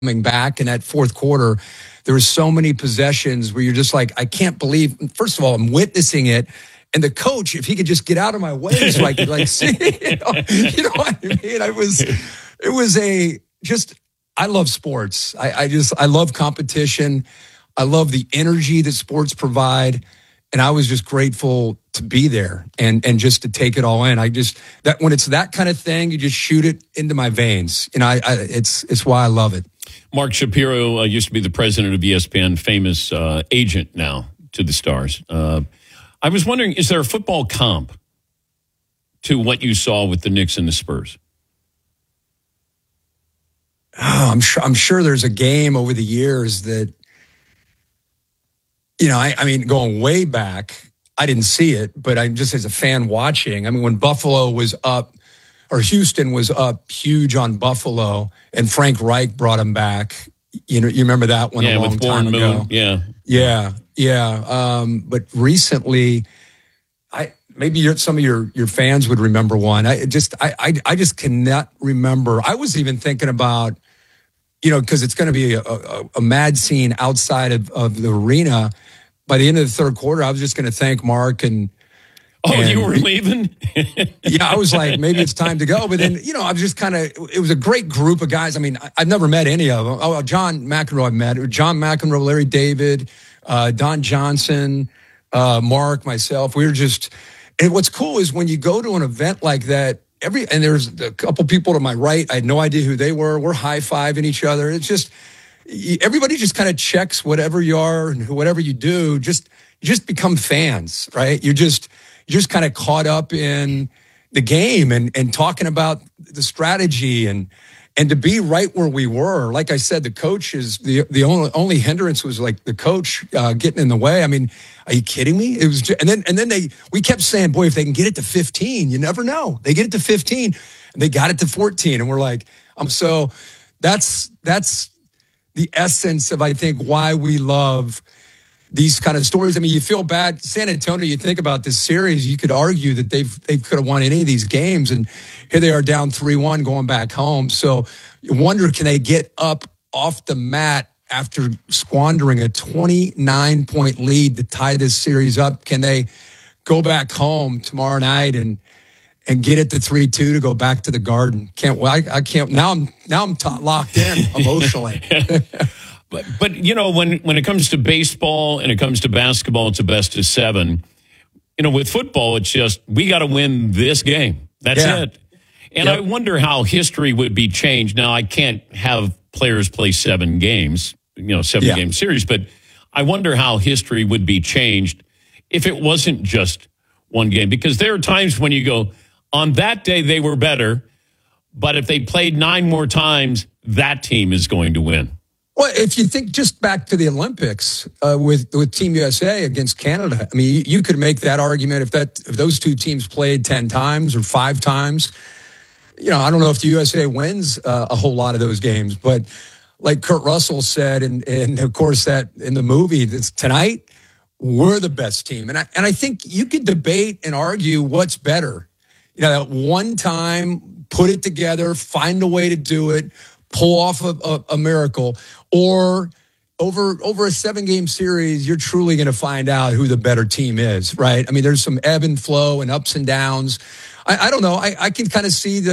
coming back in that fourth quarter, there were so many possessions where you're just like, I can't believe, first of all, I'm witnessing it. And the coach, if he could just get out of my way so I could see, you know what I mean? I love sports. I love competition. I love the energy that sports provide. And I was just grateful to be there and just to take it all in. That when it's that kind of thing, you just shoot it into my veins. It's why I love it. Mark Shapiro used to be the president of ESPN, famous agent now to the Stars. I was wondering, is there a football comp to what you saw with the Knicks and the Spurs? Oh, I'm sure there's a game over the years that, I mean, going way back, I didn't see it, but I'm just as a fan watching. I mean, when Buffalo was up, or Houston was up huge on Buffalo, and Frank Reich brought him back. You remember that one a long time ago. Yeah. But recently, maybe some of your fans would remember one. I just cannot remember. I was even thinking about, because it's going to be a mad scene outside of the arena. By the end of the third quarter, I was just going to thank Mark and. You were leaving? Yeah, I was like, maybe it's time to go. But then, I was just it was a great group of guys. I mean, I've never met any of them. Oh, John McEnroe I've met. John McEnroe, Larry David, Don Johnson, Mark, myself. We were just, and what's cool is when you go to an event like that, and there's a couple people to my right, I had no idea who they were. We're high-fiving each other. It's just, everybody just kind of checks whatever you are and whatever you do, just become fans, right? You're just kind of caught up in the game and talking about the strategy and to be right where we were. Like I said, the coach is the only hindrance was like the coach getting in the way. I mean, are you kidding me? It was, and then we kept saying, boy, if they can get it to 15, you never know. They get it to 15, and they got it to 14, and we're like, so that's the essence of, I think, why we love these kind of stories. I mean, you feel bad. San Antonio, you think about this series, you could argue that they could have won any of these games, and here they are down 3-1 going back home. So you wonder, can they get up off the mat after squandering a 29-point lead to tie this series up? Can they go back home tomorrow night and get it to 3-2 to go back to the Garden? I can't. Now I'm locked in emotionally. But when it comes to baseball and it comes to basketball, it's a best of 7. With football, it's just, we got to win this game. That's it. And I wonder how history would be changed. Now, I can't have players play 7 games, 7-game series, but I wonder how history would be changed if it wasn't just one game. Because there are times when you go, on that day they were better, but if they played 9 more times, that team is going to win. Well, if you think just back to the Olympics with Team USA against Canada, I mean, you could make that argument if those two teams played 10 times or 5 times. I don't know if the USA wins a whole lot of those games, but like Kurt Russell said, and of course that in the movie, tonight we're the best team, and I think you could debate and argue what's better. That one time, put it together, find a way to do it. Pull off a miracle, or over a 7-game series, you're truly going to find out who the better team is, right? I mean, there's some ebb and flow and ups and downs. I don't know. I can kind of see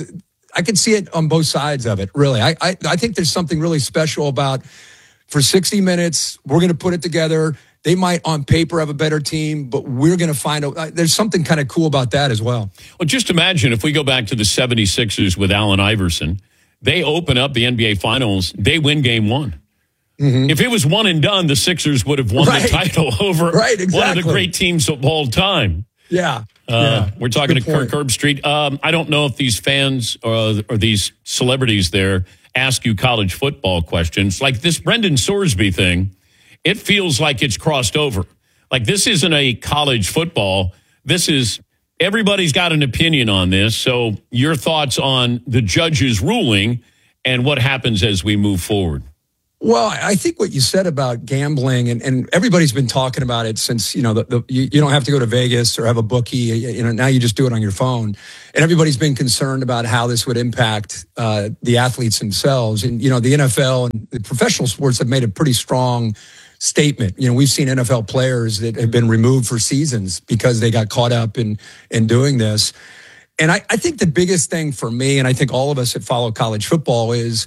I can see it on both sides of it, really. I think there's something really special about, for 60 minutes, we're going to put it together. They might, on paper, have a better team, but we're going to find out. There's something kind of cool about that as well. Well, just imagine if we go back to the 76ers with Allen Iverson. They open up the NBA Finals. They win Game 1. Mm-hmm. If it was one and done, the Sixers would have won the title over one of the great teams of all time. Yeah. We're talking to Kirk Herbstreit. I don't know if these fans or these celebrities there ask you college football questions. Like this Brendan Sorsby thing, it feels like it's crossed over. Like this isn't a college football. This is... Everybody's got an opinion on this. So your thoughts on the judge's ruling and what happens as we move forward? Well, I think what you said about gambling, and everybody's been talking about it since, you don't have to go to Vegas or have a bookie. Now you just do it on your phone. And everybody's been concerned about how this would impact the athletes themselves. And, the NFL and the professional sports have made a pretty strong statement. We've seen NFL players that have been removed for seasons because they got caught up in doing this. And I think the biggest thing for me, and I think all of us that follow college football, is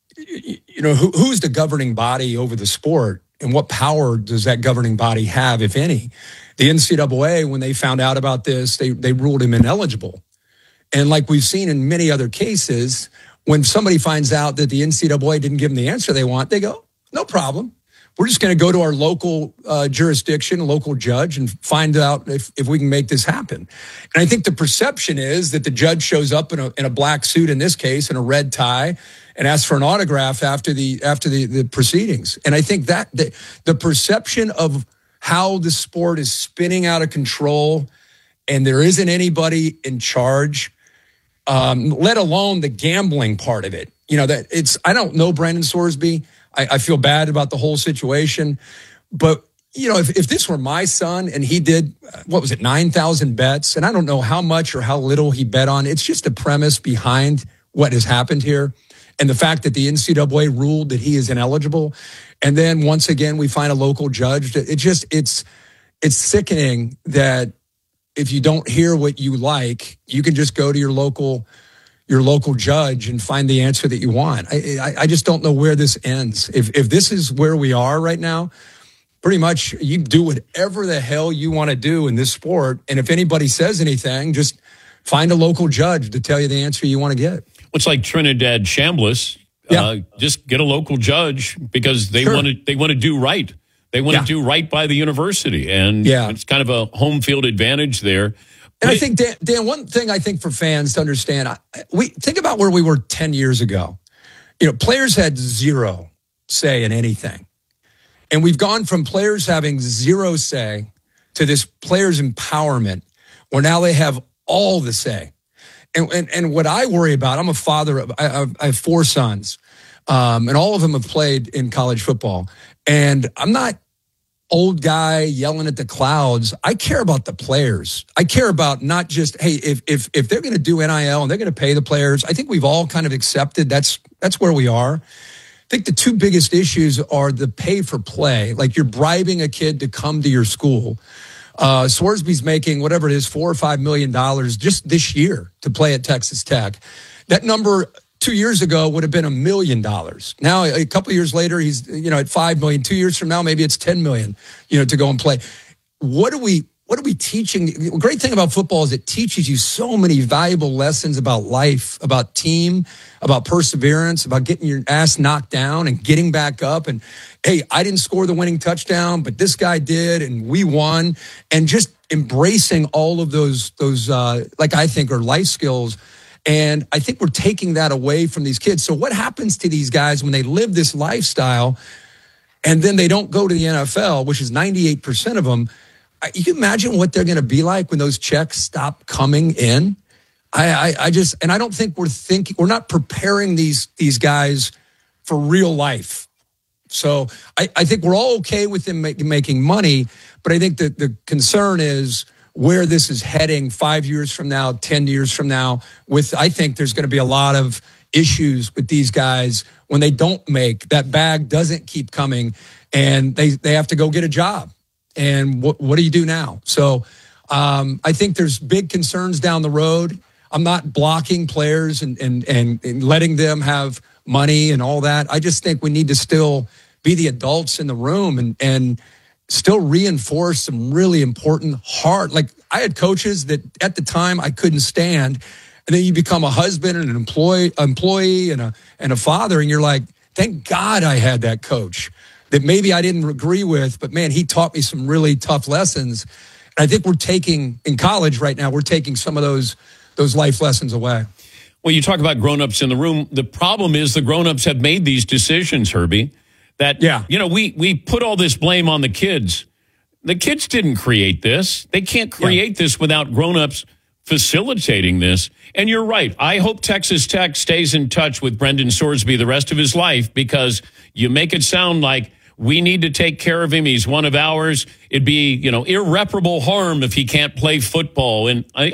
who's the governing body over the sport, and what power does that governing body have, if any? The NCAA, when they found out about this, they ruled him ineligible. And like we've seen in many other cases, when somebody finds out that the NCAA didn't give them the answer they want, they go, no problem. We're just going to go to our local jurisdiction, local judge, and find out if we can make this happen. And I think the perception is that the judge shows up in a black suit, in this case, in a red tie, and asks for an autograph after the proceedings. And I think that the perception of how the sport is spinning out of control, and there isn't anybody in charge, let alone the gambling part of it. I don't know Brandon Sorsby. I feel bad about the whole situation. But, if this were my son and he did, 9,000 bets, and I don't know how much or how little he bet on, it's just a premise behind what has happened here. And the fact that the NCAA ruled that he is ineligible. And then once again, we find a local judge. It's sickening that if you don't hear what you like, you can just go to your local judge and find the answer that you want. I just don't know where this ends. If this is where we are right now, pretty much you do whatever the hell you want to do in this sport. And if anybody says anything, just find a local judge to tell you the answer you want to get. It's like Trinidad Chambliss. Just get a local judge because they want to do right. They want to do right by the university, and it's kind of a home field advantage there. And I think, Dan, one thing I think for fans to understand, we think about where we were 10 years ago. Players had zero say in anything. And we've gone from players having zero say to this players' empowerment, where now they have all the say. And what I worry about, I'm a father, I have 4 sons, and all of them have played in college football. And I'm not old guy yelling at the clouds. I care about the players. I care about not just, hey, if they're going to do NIL and they're going to pay the players, I think we've all kind of accepted that's where we are. I think the 2 biggest issues are the pay for play. Like you're bribing a kid to come to your school. Sorsby's making whatever it is, $4 or $5 million just this year to play at Texas Tech. That number 2 years ago would have been $1 million. Now, a couple of years later, he's at $5 million. 2 years from now, maybe it's $10 million. To go and play. What are we teaching? The great thing about football is it teaches you so many valuable lessons about life, about team, about perseverance, about getting your ass knocked down and getting back up. And hey, I didn't score the winning touchdown, but this guy did, and we won. And just embracing all of those like I think are life skills. And I think we're taking that away from these kids. So what happens to these guys when they live this lifestyle and then they don't go to the NFL, which is 98% of them? You can imagine what they're going to be like when those checks stop coming in. I don't think we're not preparing these guys for real life. So I think we're all okay with them making money, but I think that the concern is where this is heading 5 years from now, 10 years from now. I think there's going to be a lot of issues with these guys when they don't make, that bag doesn't keep coming, and they have to go get a job. And what do you do now? So I think there's big concerns down the road. I'm not blocking players and letting them have money and all that. I just think we need to still be the adults in the room and still reinforce some really important like I had coaches that at the time I couldn't stand, and then you become a husband and an employee and a father, and you're like, thank God I had that coach that maybe I didn't agree with, but man, he taught me some really tough lessons. And I think in college right now, we're taking some of those life lessons away. Well, you talk about grown-ups in the room. The problem is the grown-ups have made these decisions, Herbie, that, we put all this blame on the kids. The kids didn't create this. They can't create this without grown-ups facilitating this. And you're right. I hope Texas Tech stays in touch with Brendan Sorsby the rest of his life, because you make it sound like we need to take care of him. He's one of ours. It'd be, irreparable harm if he can't play football. And I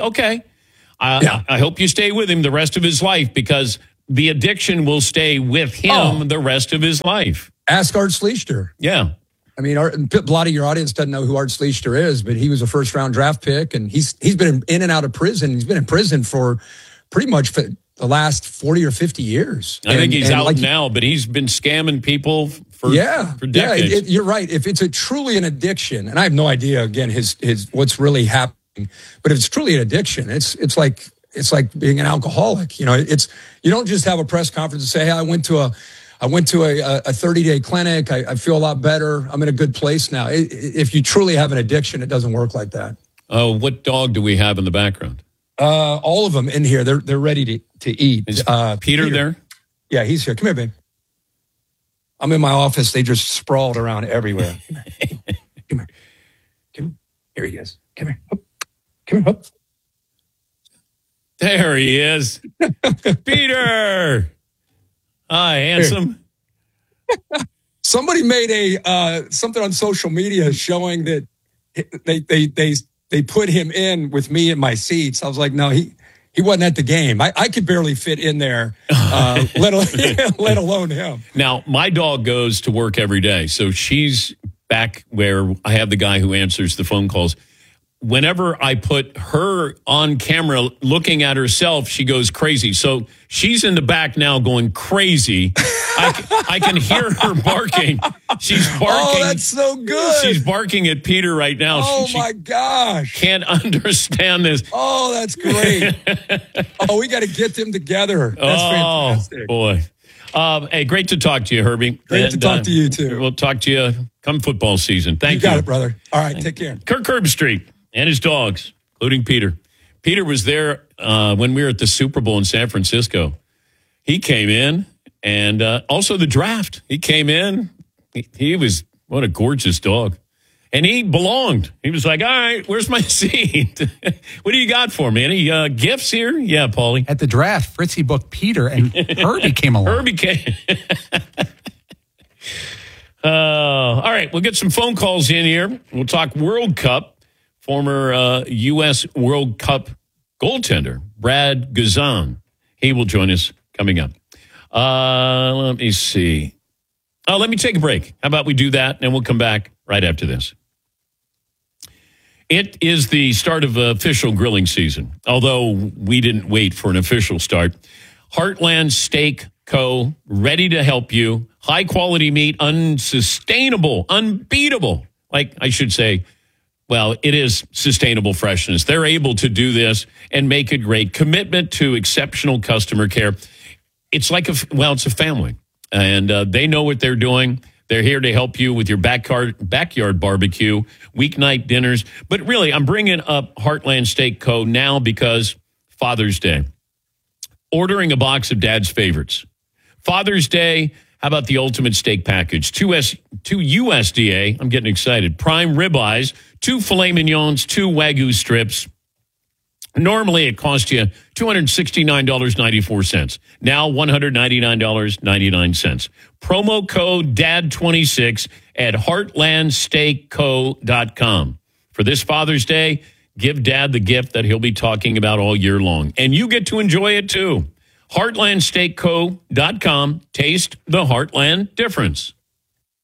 hope you stay with him the rest of his life, because the addiction will stay with him the rest of his life. Ask Art Schlichter. Yeah. I mean, a lot of your audience doesn't know who Art Schlichter is, but he was a first-round draft pick, and he's been in and out of prison. He's been in prison for pretty much for the last 40 or 50 years. I think he's out now, but he's been scamming people for decades. Yeah, you're right. If it's truly an addiction, and I have no idea, again, his what's really happening, but if it's truly an addiction, it's like being an alcoholic. You don't just have a press conference and say, hey, I went to a 30-day clinic. I feel a lot better. I'm in a good place now. If you truly have an addiction, it doesn't work like that. What dog do we have in the background? All of them in here. They're ready to eat. Is Peter there? Yeah, he's here. Come here, babe. I'm in my office. They just sprawled around everywhere. Come here. Here he is. Come here. Up. Come here. Up. There he is. Peter. Hi, handsome. Somebody made something on social media showing that they put him in with me in my seats. I was like, no, he wasn't at the game. I could barely fit in there, let alone him. Now, my dog goes to work every day, so she's back where I have the guy who answers the phone calls. Whenever I put her on camera looking at herself, she goes crazy. So she's in the back now going crazy. I can hear her barking. She's barking. Oh, that's so good. She's barking at Peter right now. Oh, my gosh. Can't understand this. Oh, that's great. We got to get them together. That's fantastic. Boy. Hey, great to talk to you, Herbie. Great to talk to you, too. We'll talk to you come football season. Thank you. You got it, brother. All right, take care. Kirk Herbstreit and his dogs, including Peter. Peter was there when we were at the Super Bowl in San Francisco. He came in, and also the draft. He came in. He was, what a gorgeous dog. And he belonged. He was like, all right, where's my seat? What do you got for me? Any gifts here? Yeah, Paulie. At the draft, Fritzy booked Peter, and Herbie came along. Herbie came. All right, we'll get some phone calls in here. We'll talk World Cup. Former U.S. World Cup goaltender, Brad Guzan. He will join us coming up. Let me see. Let me take a break. How about we do that, and we'll come back right after this. It is the start of official grilling season, although we didn't wait for an official start. Heartland Steak Co., ready to help you. High-quality meat, unsustainable, unbeatable. Like, I should say, well, it is sustainable freshness. They're able to do this and make it great. Commitment to exceptional customer care. It's like it's a family, and they know what they're doing. They're here to help you with your backyard barbecue, weeknight dinners. But really, I'm bringing up Heartland Steak Co. now because Father's Day. Ordering a box of Dad's favorites. Father's Day, how about the ultimate steak package? Two USDA, I'm getting excited, prime ribeyes, 2 filet mignons, 2 Wagyu strips. Normally, it costs you $269.94. Now, $199.99. Promo code DAD26 at heartlandsteakco.com. For this Father's Day, give Dad the gift that he'll be talking about all year long. And you get to enjoy it, too. heartlandsteakco.com. Taste the Heartland difference.